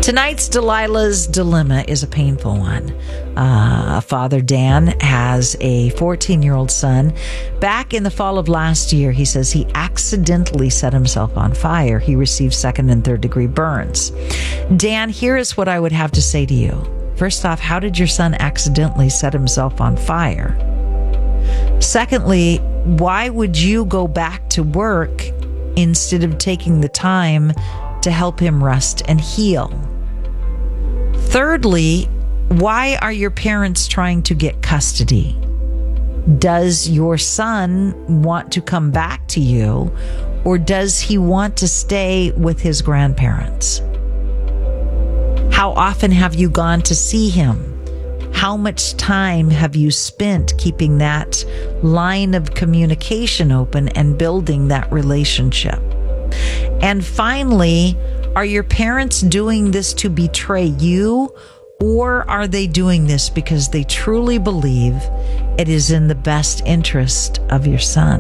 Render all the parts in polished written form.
Tonight's Delilah's Dilemma is a painful one. Father Dan has a 14-year-old son. Back in the fall of last year, he says he accidentally set himself on fire. He received 2nd and 3rd degree burns. Dan, here is what I would have to say to you. First off, how did your son accidentally set himself on fire? Secondly, why would you go back to work instead of taking the time to help him rest and heal? Thirdly, why are your parents trying to get custody? Does your son want to come back to you, or does he want to stay with his grandparents? How often have you gone to see him? How much time have you spent keeping that line of communication open and building that relationship? And finally, are your parents doing this to betray you, or are they doing this because they truly believe it is in the best interest of your son?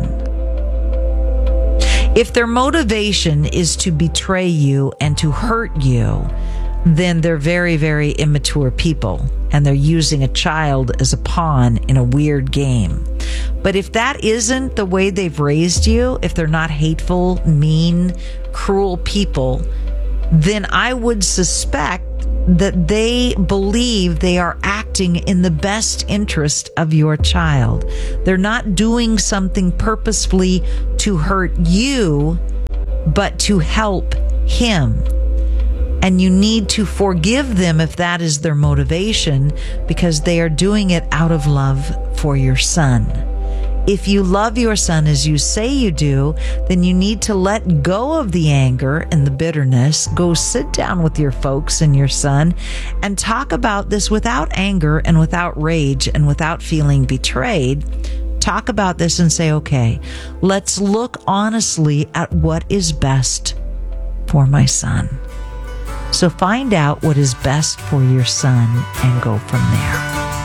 If their motivation is to betray you and to hurt you, then they're very, very immature people, and they're using a child as a pawn in a weird game. But if that isn't the way they've raised you, if they're not hateful, mean, cruel people, then I would suspect that they believe they are acting in the best interest of your child. They're not doing something purposefully to hurt you, but to help him. And you need to forgive them if that is their motivation, because they are doing it out of love for your son. If you love your son as you say you do, then you need to let go of the anger and the bitterness. Go sit down with your folks and your son and talk about this without anger and without rage and without feeling betrayed. Talk about this and say, okay, let's look honestly at what is best for my son. So find out what is best for your son and go from there.